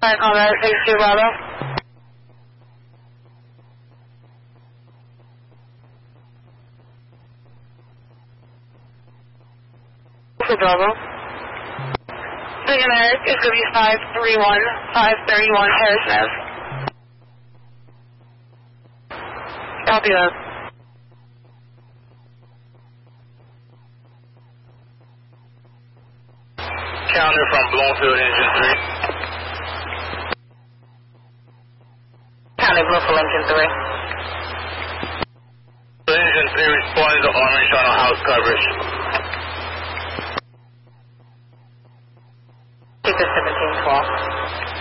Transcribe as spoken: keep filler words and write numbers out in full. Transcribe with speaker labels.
Speaker 1: Alright, combat, six two Bravo. six Bravo. Big Americ is going to be five three one, five thirty-one Harrison Ave. Copy that.
Speaker 2: Counter from Bloomfield, engine three.
Speaker 1: County Bloomfield, engine three.
Speaker 2: Engine three responding to orange on a house coverage.
Speaker 1: Keep it seventeen twelve.